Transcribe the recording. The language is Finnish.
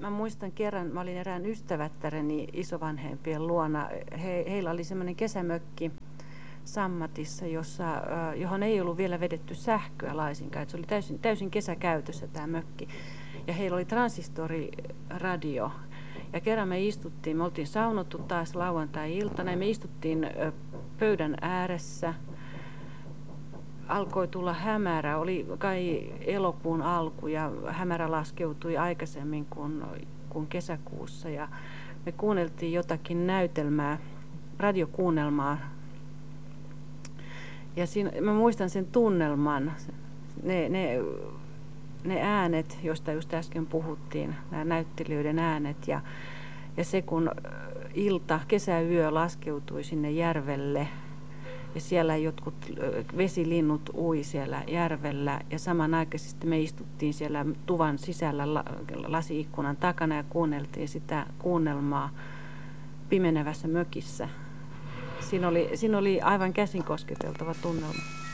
Mä muistan kerran, mä olin erään ystävättäreni isovanhempien luona. Heillä oli semmoinen kesämökki Sammatissa, johon ei ollut vielä vedetty sähköä laisinkaan. Se oli täysin kesäkäytössä tämä mökki. Ja heillä oli transistoriradio. Ja kerran me oltiin saunottu taas lauantai-iltana ja me istuttiin pöydän ääressä. Alkoi tulla hämärä, oli kai elokuun alku ja hämärä laskeutui aikaisemmin kuin kesäkuussa. Ja me kuunneltiin jotakin näytelmää, radiokuunnelmaa. Ja mä muistan sen tunnelman, ne äänet, joista just äsken puhuttiin, nämä näyttelijöiden äänet. Ja se kun kesäyö laskeutui sinne järvelle ja siellä jotkut vesilinnut ui siellä järvellä ja samanaikaisesti me istuttiin siellä tuvan sisällä lasi-ikkunan takana ja kuunneltiin sitä kuunnelmaa pimenevässä mökissä. Siinä oli aivan käsin kosketeltava tunnelma.